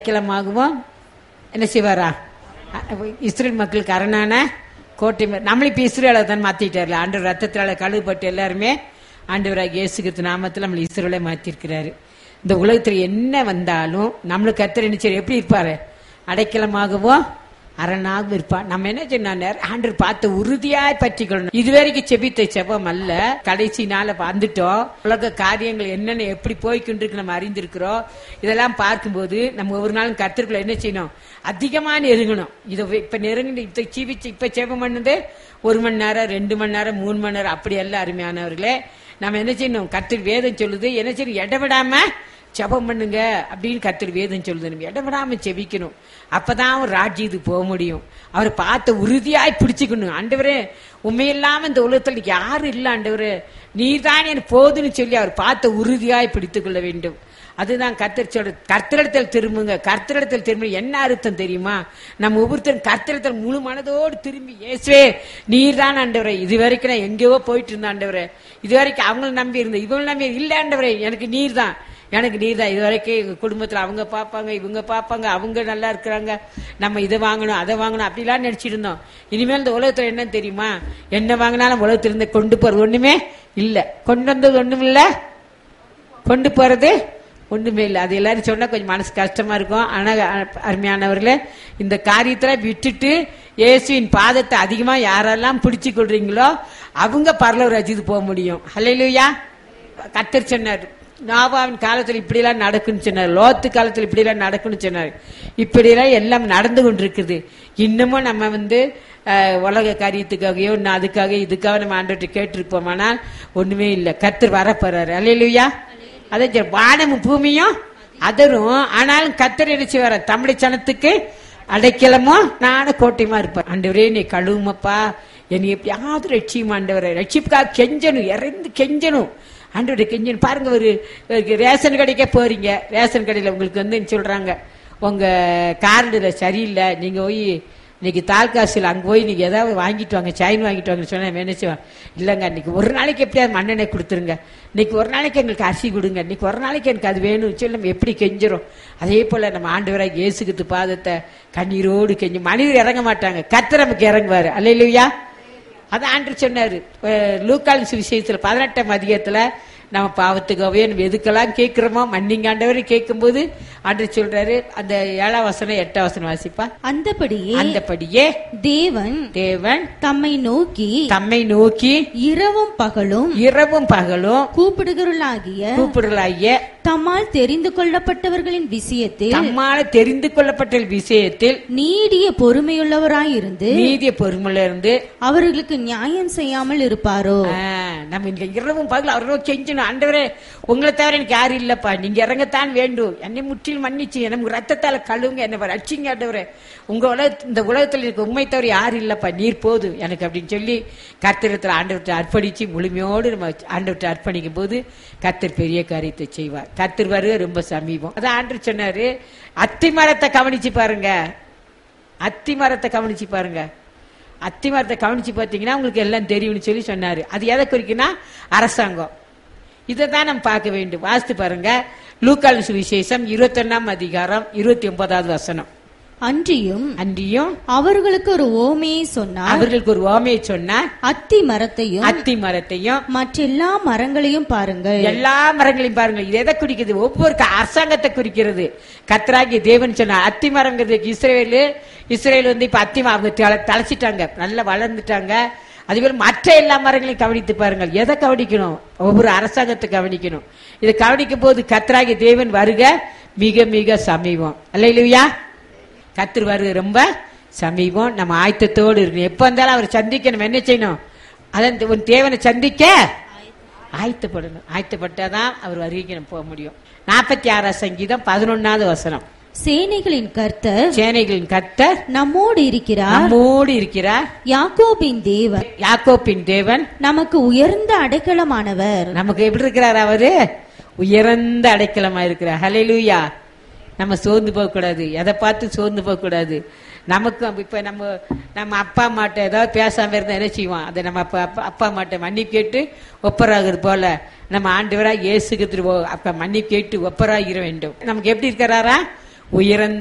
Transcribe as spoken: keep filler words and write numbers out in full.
கிளமாகவும் என்ன செய்வாரா? இஸ்ரேல் மக்களுக்கு அரணான கோட்டை. நம்மளும் இப்போ இஸ்ரேலை தான் மாற்றிட்டார்ல. ஆண்டவர் ரத்தத்தால் கழுவுப்பட்டு எல்லாருமே ஆண்டவராக இயேசு கிறிஸ்து நாமத்தில் நம்மளை இஸ்ரேலை மாற்றிருக்கிறாரு. இந்த உலகத்தில் என்ன வந்தாலும் நம்மளுக்கு கர்த்தர் என்ன செய்ய எப்படி இருப்பாரு? அடைக்கலமாகவும் அரணாகவும் இருப்பார். நம்ம என்ன செய்யணும்? ஆண்டவர் பார்த்து உறுதியாய் பற்றி கொள்ளணும். இதுவரைக்கும் செபித்த செபம் அல்ல, கடைசி நாள வந்துட்டோம். உலக காரியங்கள் என்னென்ன எப்படி போய்கொண்டிருக்கு நம்ம அறிந்திருக்கிறோம். இதெல்லாம் பார்க்கும்போது நம்ம ஒவ்வொரு நாளும் கர்த்தருக்குள்ள என்ன செய்யணும்? அதிகமா நெருங்கணும். இதை இப்ப நெருங்கி இப்ப ஜீவிச்சு இப்ப செபம் பண்ணது ஒரு மணி நேரம், ரெண்டு மணி நேரம், மூணு மணி நேரம் அப்படி எல்லாம் அருமையானவர்களே. நம்ம என்ன செய்யணும்? கர்த்தர் வேதம் சொல்லுது என்ன செய்யணும்? இடவிடாம ஜெபம் பண்ணுங்க அப்படின்னு கர்த்தர் வேதம் சொல்லுது. நம்ம இடவிடாம செபிக்கணும். அப்பதான் அவர் ராஜ்யத்துக்கு போக முடியும். அவரை பார்த்த உறுதியாய் பிடிச்சுக்கணும். ஆண்டவரே உண்மையில்லாம இந்த உலகத்தில் யாரும் இல்லை ஆண்டவரே, நீர் தான் எனக்கு போதுன்னு சொல்லி அவர் பார்த்த உறுதியாய் பிடித்துக் கொள்ள வேண்டும். அதுதான் கர்த்தர் சொல்ற. கர்த்தரிடத்தில் திரும்புங்க. கர்த்தரிடத்தில் திரும்ப என்ன அர்த்தம் தெரியுமா? நம்ம ஒவ்வொருத்தரும் கர்த்தரிடத்தில் முழு மனதோடு திரும்பி, இயேசுவே நீர் தான் ஆண்டவரே, இது வரைக்கும் நான் எங்கேயோ போயிட்டு இருந்த ஆண்டவரே, இது வரைக்கும் அவங்களை நம்பி இருந்தேன், இவங்களை நம்பி இல்லை ஆண்டவரே, எனக்கு நீர் தான், எனக்கு நீர் தான். இது வரைக்கும் எங்க குடும்பத்தில் அவங்க பார்ப்பாங்க, இவங்க பார்ப்பாங்க, அவங்க நல்லா இருக்கிறாங்க, நம்ம இதை வாங்கணும் அதை வாங்கணும் அப்படிலாம் நினைச்சிட்டு இருந்தோம். இனிமேல் இந்த உலகத்துல என்னன்னு தெரியுமா? என்ன வாங்கினாலும் உலகத்துல இருந்து கொண்டு போறது ஒண்ணுமே இல்லை, கொண்டு வந்தது ஒண்ணும் இல்லை, கொண்டு போறது ஒண்ணுமே இல்லை. அது எல்லாரும் சொன்னா கொஞ்சம் மனசு கஷ்டமா இருக்கும். ஆனா அருமையானவர்களே, இந்த காரியத்துல விட்டுட்டு இயேசுவின் பாதத்தை அதிகமா யாரெல்லாம் பிடிச்சு கொள்றீங்களோ அவங்க பரலோக ராஜ்யத்துக்கு போக முடியும். ஹல்லேலூயா. கர்த்தர் சொன்னார், நோவாவின் காலத்தில் இப்படி எல்லாம் நடக்குன்னு சொன்னார், லோத்து காலத்தில் இப்படி எல்லாம் நடக்குன்னு சொன்னார். இப்படி எல்லாம் எல்லாம் நடந்து கொண்டிருக்குது. இன்னமும் நம்ம வந்து உலக காரியத்துக்காகவோ இன்னும் அதுக்காக இதுக்காக நம்ம ஆண்டவர்கிட்ட கேட்டிருப்போம். ஆனால் ஒண்ணுமே இல்லை. கர்த்தர் வரப்போறாரு. அல்லேலூயா. அதே வானமும் பூமியும் அதரும், ஆனாலும் கர்த்தர் என்ன செய்வார? தமிழ் சனத்துக்கு அடைக்கலமோ நானும் கோட்டையுமா இருப்பேன். ஆண்டவரே நீ கழுவுமப்பா, என்னை எப்படியாவது ரட்சியும் ஆண்டவரை, ரட்சிப்புக்காக கெஞ்சணும், இறந்து கெஞ்சணும் ஆண்டவரை கெஞ்சணும். பாருங்க, ஒரு ரேஷன் கடைக்கே போறீங்க, ரேஷன் கடையில் உங்களுக்கு வந்து சொல்றாங்க உங்க கார்டுல சரியில்லை, நீங்க போய் இன்னைக்கு தால்காசில் அங்கே போய் நீங்க ஏதாவது வாங்கிட்டு வாங்க, சைன் வாங்கிட்டு வாங்கன்னு சொன்னா நினைச்சுவாங்க. இல்லைங்க, இன்னைக்கு ஒரு நாளைக்கு எப்படியாவது மண்ணெண்ணெய் கொடுத்துருங்க, இன்னைக்கு ஒரு நாளைக்கு எங்களுக்கு அரிசி கொடுங்க, இன்னைக்கு ஒரு நாளைக்கு எனக்கு அது வேணும் சொல்லி நம்ம எப்படி கெஞ்சிரும். அதே போல நம்ம ஆண்டவராக இயேசுகிறிஸ்து பாதத்தை கண்ணீரோடு கெஞ்சும். மனிதர் இறங்க மாட்டாங்க, கர்த்தர் நமக்கு இறங்குவாரு. அல்லேலூயா. அதான் ஆண்டவர் சொன்னாரு லூக்கால் சுவிசேஷத்துல பதினெட்டாம் அதிகாரத்துல, நம்ம பாவத்துக்காகவே நம்ம எதுக்கெல்லாம் கேட்கிறோமோ மன்னிங்க ஆண்டவரை கேட்கும் போது ஆண்டவர் சொல்றாரு. அந்த ஏழாம் வசனம் எட்டாம் வசனம் வாசிப்பா. அந்தபடியே அந்தபடியே தேவன் தேவன் தம்மை நோக்கி தம்மை நோக்கி இரவும் பகலும் இரவும் பகலும் கூப்பிடுகிறவர்களாகிய கூப்பிடுகளாகிய தம்மால் தெரிந்து கொள்ளப்பட்டவர்களின் விஷயத்தில் தம்மால் தெரிந்து கொள்ளப்பட்ட விஷயத்தில் நீடிய பொறுமையுள்ளவராயிருந்து நீடிய பொறுமையில இருந்து அவர்களுக்கு நியாயம் செய்யாமல் இருப்பாரோ? நம்ம இங்க இரவும் பகலும் அவரோ செஞ்சணும். ஆண்டவரே உங்களை தவிர எனக்கு யாரும் இல்லப்பா, நீங்க இறங்கத்தான் வேண்டும், என்னை முற்றிலும் மன்னிச்சு எனக்கு ரத்தத்தால கழுவுங்க, என்ன ரட்சிங்க ஆண்டவரே, உங்க உலக இந்த உலகத்துல எனக்கு உண்மை தவிர யாரும் இல்லப்பா, நீர் போது எனக்கு அப்படின்னு சொல்லி கர்த்தரிடத்துல ஆண்டவர்கிட்ட அர்ப்பணிச்சு முழுமையோடு நம்ம ஆண்டவர்கிட்ட அர்ப்பணிக்கும் போது கர்த்தர் பெரிய காரியத்தை செய்வார். கர்த்தர் வருக ரொம்ப சமீபம். அதான் ஆண்டவர் சொன்னாரு, அத்தி மரத்தை கவனிச்சு பாருங்க, அத்தி மரத்தை கவனிச்சு பாருங்க, அத்தி மரத்தை கவனிச்சு பார்த்தீங்கன்னா உங்களுக்கு எல்லாம் தெரியும்னு சொல்லி சொன்னாரு. அது எதை குறிக்குன்னா அரசாங்கம். இதை தான் நம்ம பார்க்க வேண்டும். வாசித்து பாருங்க, லூக்கால் சுவிசேஷம் இருபத்தி ஒன்னாம் அதிகாரம் இருபத்தி ஒன்பதாவது வசனம். அன்றியும் அன்றியும் அவர்களுக்கு ஒரு ஓமையை சொன்னார். அவர்களுக்கு ஒரு ஓமையை சொன்னார். அத்தி மரத்தையும் அத்தி மரத்தையும் மற்றெல்லா மரங்களையும் பாருங்கள். எல்லா மரங்களையும் பாருங்கள். இது எதை குறிக்கிறது? ஒவ்வொரு அரசாங்கத்தை குறிக்கிறது. கர்த்தராகிய தேவன் சொன்னார். அத்தி மரங்கிறது இஸ்ரேலு. இஸ்ரேல் வந்து இப்ப அத்தி அவங்க தழைச்சிட்டாங்க, நல்லா வளர்ந்துட்டாங்க. அதுபோல மற்ற எல்லா மரங்களையும் கவனித்து பாருங்கள். எதை கவனிக்கணும்? ஒவ்வொரு அரசாங்கத்தை கவனிக்கணும். இதை கவனிக்கும் போது கர்த்தராகிய தேவன் வருக மிக மிக சமீபம். அல்லேலூயா. கர்த்தர் வருக ரொம்ப சமீபம். நம்ம ஆயத்தத்தோடு இருக்கணும். எப்ப வந்தாலும் அவர் சந்திக்க நம்ம என்ன செய்யணும்? அதான் ஒரு தேவனை சந்திக்க ஆயத்தப்படணும். ஆயத்தப்பட்டாதான் அவர் வருகைக்கு நம்ம போக முடியும். நாற்பத்தி ஆறாம் சங்கீதம் பதினொன்னாவது வசனம். சேனைகளின் கர்த்தர் சேனைகளின் கர்த்தர் நம்மோடு இருக்கிறார், நம்மோடு இருக்கிறார். யாக்கோபின் தேவன் யாக்கோபின் தேவன் நமக்கு உயர்ந்த அடைக்கலமானவர். நமக்கு எப்படி இருக்கிறார்? அவரு உயர்ந்த அடைக்கலமா இருக்கிறார். ஹல்லேலூயா. நம்ம சோர்ந்து போக கூடாது, எதை பார்த்து சோர்ந்து போக கூடாது. நமக்கு இப்ப நம்ம நம்ம அப்பா அம்மாட்ட ஏதாவது பேசாம இருந்தா என்ன செய்வோம்? அதை நம்ம அப்பா அப்பா அம்மாட்ட மன்னிப்பு கேட்டு ஒப்பராகிறது போல நம்ம ஆண்டவராக இயேசு கிறிஸ்து அப்ப மன்னிப்பு கேட்டு ஒப்பராகிற வேண்டும். நமக்கு எப்படி இருக்கிறாரா? உயர்ந்த